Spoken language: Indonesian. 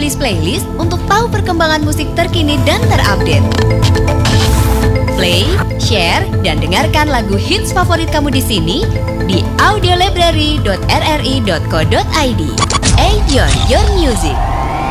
Series Playlist untuk tahu perkembangan musik terkini dan terupdate. Play, share, dan dengarkan lagu hits favorit kamu di sini di audiolibrary.rri.co.id. Enjoy your music.